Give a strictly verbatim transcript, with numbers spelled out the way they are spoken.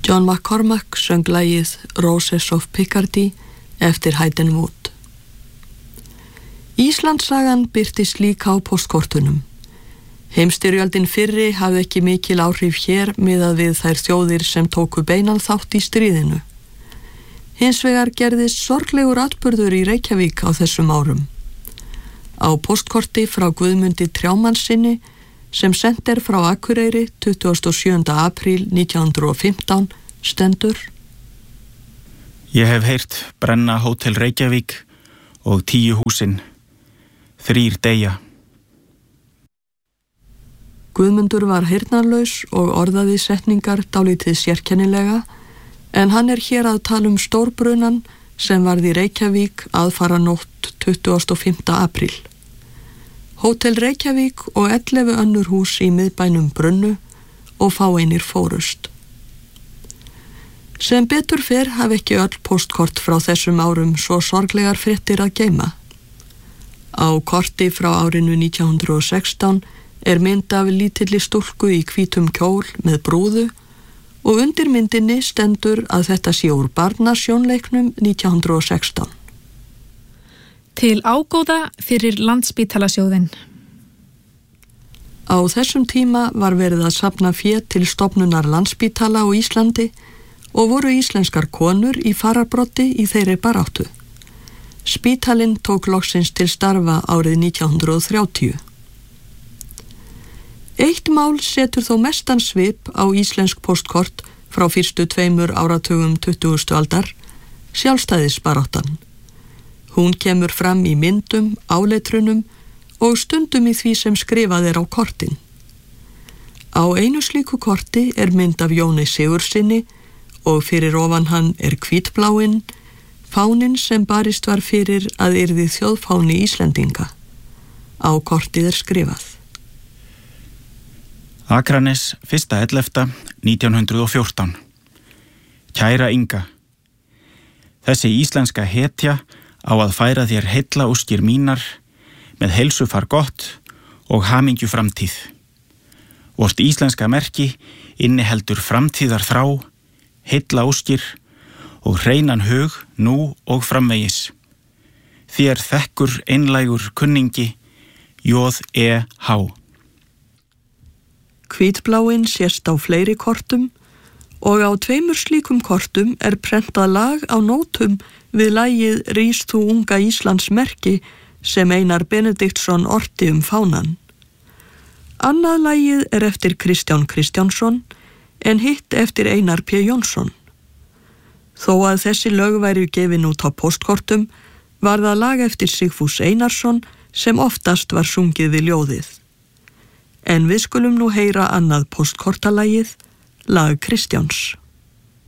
John McCormack söng lagið Roses of Picardy eftir Hayden Wood. Íslandssagan birtist líka á póstkortunum. Heimsstyrjöldin fyrri hafði ekki mikil áhrif hér miðað við þær þjóðir sem tóku beinan þátt í stríðinu. Hins vegar gerðist sorglegur atburður í Reykjavík á þessum árum. Á póstkorti frá Guðmundi Trjámanssyni sem sent er frá Akureyri tuttugasta og sjöunda apríl nítján hundruð og fimmtán stendur: Ég hef heyrt brenna Hótel Reykjavík og tíu húsin, þrír deyja. Guðmundur var heyrnarlaus og orðaði setningar dálítið sérkennilega, en hann er hér að tala um stórbrunan sem varð í Reykjavík aðfaranótt tuttugasta og fimmta apríl. Hótel Reykjavík og ellefu önnur hús í miðbænum brunnu og fáeinir fórust. Sem betur fer hafi ekki öll póstkort frá þessum árum svo sorglegar fréttir að geyma. Á korti frá árinu nítján hundruð og sextán er mynd af lítilli stúlku í hvítum kjól með brúðu og undir myndinni stendur að þetta sé úr barnasjónleiknum nítján hundruð og sextán. Til ágóða fyrir Landspítalasjóðinn. Á þessum tíma var verið að safna fé til stofnunar Landspítala á Íslandi og voru íslenskar konur í fararbroddi í þeirri baráttu. Spítalinn tók loksins til starfa árið nítján hundruð og þrjátíu. Eitt mál setur þó mestan svip á íslensk póstkort frá fyrstu tveimur áratugum tuttugustu aldar, sjálfstæðisbaráttan. Hún kemur fram í myndum, áletrunum og stundum í því sem skrifað er á kortin. Á einu slíku korti er mynd af Jóni Sigurðssyni og fyrir ofan hann er hvítbláinn, fáninn sem barist var fyrir að yrði þjóðfáni Íslendinga. Á kortið er skrifað: Akranes, fyrsta ellefta nítján hundruð og fjórtán. Kæra Inga, þessi íslenska hetja á að færa þér heilla óskir mínar með heilsufar gott og hamingju framtíð. Vort íslenska merki inniheldur framtíðar þrá, heilla óskir og hreinan hug nú og framvegis. Þér þekkur einlægur kunningi J E H. Hvítbláinn sést á fleiri kortum og á tveimur slíkum kortum er prentað lag á nótum við lagið Rís þú unga Íslands merki sem Einar Benediktsson orti um fánan. Annað lagið er eftir Kristján Kristjánsson en hitt eftir Einar P. Jónsson. Þó að þessi lög væru gefin út á póstkortum var það lag eftir Sigfús Einarsson sem oftast var sungið við ljóðið. En við skulum nú heyra annað póstkortalagið, lag Kristjáns.